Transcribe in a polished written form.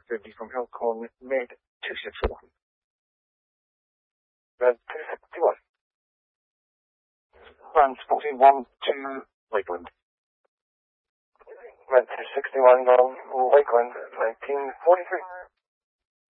50 from Elkhorn Mid 261. Red 261. Transporting 1 to Lakeland. Red 261 on Lakeland, 1943.